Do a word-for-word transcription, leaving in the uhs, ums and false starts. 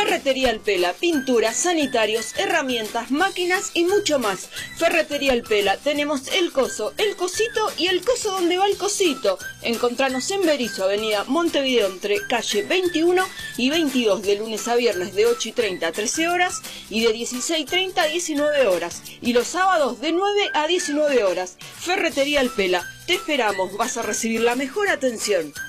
Ferretería El Pela, pinturas, sanitarios, herramientas, máquinas y mucho más. Ferretería El Pela, tenemos el coso, el cosito y el coso donde va el cosito. Encontranos en Berisso, avenida Montevideo, entre calle veintiuno y veintidós, de lunes a viernes de ocho y treinta a trece horas y de dieciséis y treinta a diecinueve horas. Y los sábados de nueve a diecinueve horas. Ferretería El Pela, te esperamos, vas a recibir la mejor atención.